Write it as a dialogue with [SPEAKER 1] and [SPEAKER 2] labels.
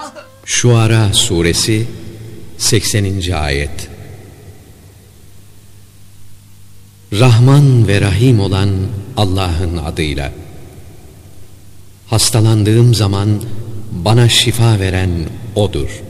[SPEAKER 1] Şuara Suresi 80. Ayet. Rahman ve Rahim olan Allah'ın adıyla. Hastalandığım zaman bana şifa veren O'dur.